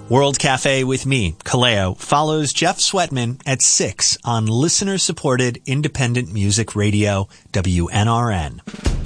World Cafe with me, Kaleo, follows Jeff Sweatman at 6 on listener-supported independent music radio, WNRN.